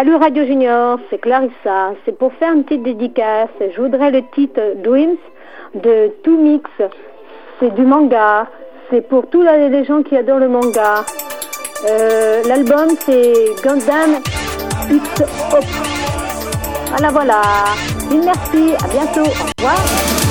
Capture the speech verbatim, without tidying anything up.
Salut Radio Junior, c'est Clarissa. C'est pour faire une petite dédicace. Je voudrais le titre Dreams de Two Mix. C'est du manga. C'est pour tous les gens qui adorent le manga. Euh, L'album c'est Gundam X Up. Voilà, voilà. Merci, à bientôt. Au revoir.